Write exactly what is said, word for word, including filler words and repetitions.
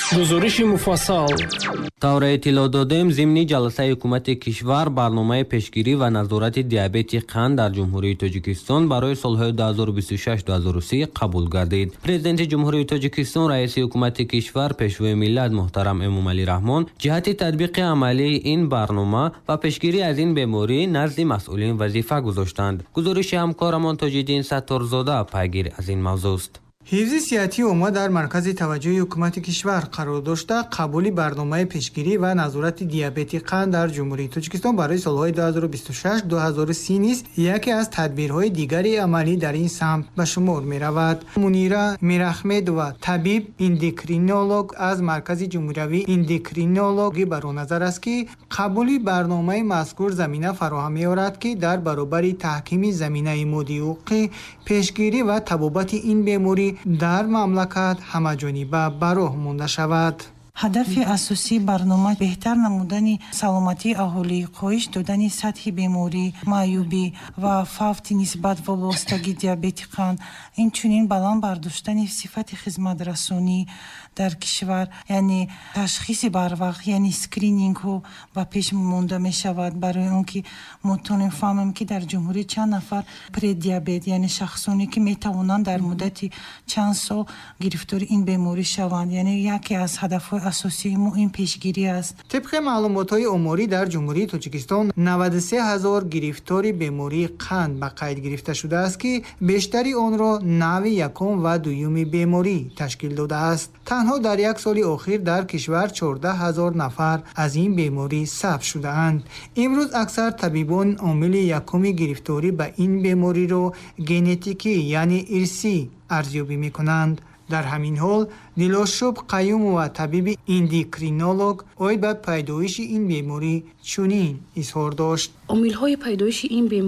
гузориши муфассал. тавре иттилоъ додем зимни ҷаласаи ҳукумати кишвар барномаи пешгирӣ ва назорати диабети қанд дар ҷумҳурии Тоҷикистон барои солҳои ду ҳазору бисту шаш - ду ҳазору си қабул гардид. Президенти ҷумҳурии Тоҷикистон, раиси ҳукумати кишвар, пешвои миллат муҳтарам Эмомалӣ Раҳмон ҷиҳати татбиқи амалии ин барнома ва пешгирӣ аз ин беморӣ назди масъулин вазифа гузоштанд. гузориши ҳамкорамон Тоҷиддин Сатторзода пайгир аз ин мавзӯъст. ҳифзи сиҳатии умма дар маркази таваҷҷӯҳи ҳукумати кишвар қарор дошта, қабули барномаи пешгирӣ ва назорати диабети қанд дар ҷумҳурии Тоҷикистон барои солҳои ду ҳазору бисту шаш - ду ҳазору си низ яке аз тадбирҳои дигари амалӣ дар ин самт ба шумор меравад. Мунира Мираҳмедова, табиб эндокринолог аз маркази ҷумҳуриявии эндокринологӣ бар он назар аст, ки қабули барномаи мазкур замина фароҳам меорад, ки дар баробари таҳкими заминаи моддии ҳуқуқӣ, пешгирӣ ва табобати ин беморӣ дар мамлакат ҳамаҷониба ба роҳ монда шавад. ҳадафи асосии барнома беҳтар намудани саломатии аҳолӣ, коҳиш додани сатҳи беморӣ, маъюбӣ ва фавти нисбат вобастагии диабети қанд, инчунин баланд бардоштани сифати хизматрасонӣ дар кишвар, яъне ташхиси барвақт, яъне скринингҳо ба пеш монда мешавад, барои он ки мо тонем фаҳмем ки дар ҷумҳурӣ чанд нафар предиабет, яъне шахсоне ки метавонанд дар муддати чанд сол гирифтори ин беморӣ шаванд, яъне яке аз ҳадафҳои асосии мо ин пешгирӣ аст. Тибқи маълумотҳои оморӣ дар ҷумҳурии Тоҷикистон навад и се ҳазор гирифтори бемории қанд ба қайд гирифта шудааст, ки бештари онро нави якум ва дуюми беморӣ ташкил додааст. танҳо дар як соли охир дар кишвар чордаҳ ҳазор нафар аз ин беморӣ сабт шудаанд. имрӯз аксар табибон омили якуми гирифторӣ ба ин бемориро генетикӣ, яъне ирсӣ арзёбӣ мекунанд. дар ҳамин ҳол Дилошуб Қаюмова, табиби эндокринолог, оид ба пайдоиши ин беморӣ чунин изҳор дошт. омилҳои пайдоиши ин беморӣ